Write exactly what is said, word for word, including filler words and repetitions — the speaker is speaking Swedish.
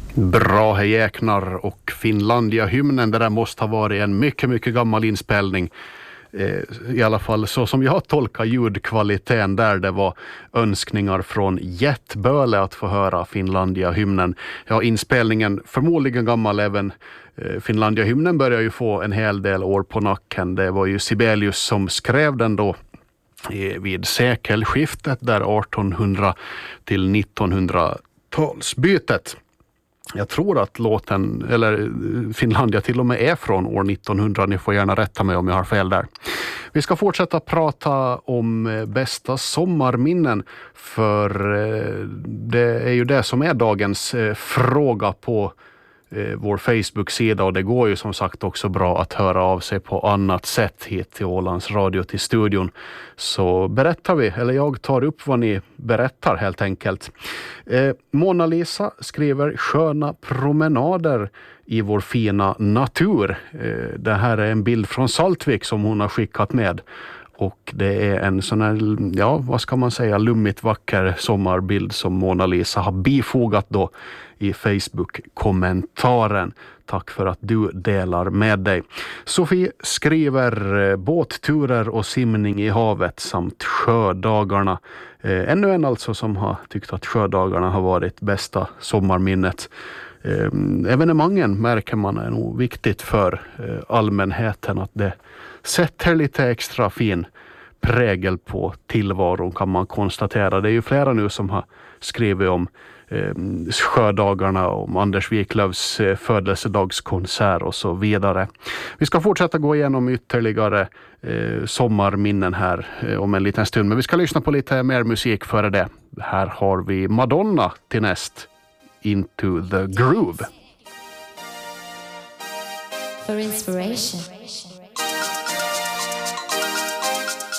Bra hejäknar och Finlandia-hymnen, det där måste ha varit en mycket, mycket gammal inspelning. I alla fall så som jag tolkar ljudkvaliteten där, det var önskningar från Jättböle att få höra Finlandia-hymnen. Ja, inspelningen förmodligen gammal även. Finlandia-hymnen börjar ju få en hel del år på nacken. Det var ju Sibelius som skrev den då vid sekelskiftet där artonhundra till nittonhundratalsbytet. Jag tror att låten, eller Finlandia till och med är från år nittonhundra. Ni får gärna rätta mig om jag har fel där. Vi ska fortsätta prata om bästa sommarminnen, för det är ju det som är dagens fråga på vår Facebook-sida, och det går ju som sagt också bra att höra av sig på annat sätt hit till Ålands Radio, till studion. Så berättar vi, eller jag tar upp vad ni berättar helt enkelt. Eh, Mona Lisa skriver sköna promenader i vår fina natur. Eh, det här är en bild från Saltvik som hon har skickat med. Och det är en sån här, ja vad ska man säga, lummigt vacker sommarbild som Mona Lisa har bifogat då i Facebook-kommentaren. Tack för att du delar med dig. Sofie skriver båtturer och simning i havet samt sjödagarna. Eh, ännu en alltså som har tyckt att sjödagarna har varit bästa sommarminnet. Eh, evenemangen märker man är nog viktigt för eh, allmänheten, att det sätter lite extra fin prägel på tillvaron, kan man konstatera. Det är ju flera nu som har skrivit om eh, sjödagarna, om Anders Wiklövs eh, födelsedagskonsert och så vidare. Vi ska fortsätta gå igenom ytterligare eh, sommarminnen här eh, om en liten stund, men vi ska lyssna på lite mer musik före det. Här har vi Madonna till näst, Into the Groove. For inspiration.